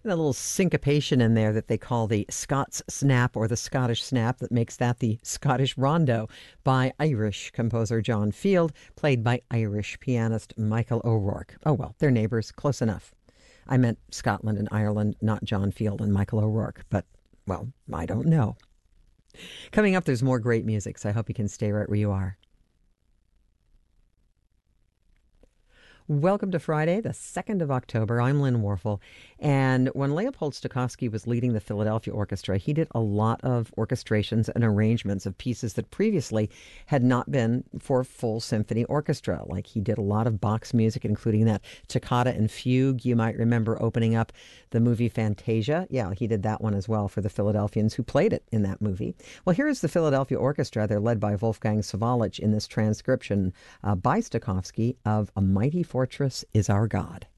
And a little syncopation in there that they call the Scots snap or the Scottish snap that makes that the Scottish rondo by Irish composer John Field, played by Irish pianist Michael O'Rourke. Oh, well, they're neighbors, close enough. I meant Scotland and Ireland, not John Field and Michael O'Rourke, but, well, I don't know. Coming up, there's more great music, so I hope you can stay right where you are. Welcome to Friday, the 2nd of October. I'm Lynn Warfel. And when Leopold Stokowski was leading the Philadelphia Orchestra, he did a lot of orchestrations and arrangements of pieces that previously had not been for full symphony orchestra. Like he did a lot of Bach's music, including that Toccata and Fugue. You might remember opening up the movie Fantasia. Yeah, he did that one as well for the Philadelphians who played it in that movie. Well, here is the Philadelphia Orchestra. They're led by Wolfgang Sawallisch in this transcription by Stokowski of A Mighty Fortress is Our God.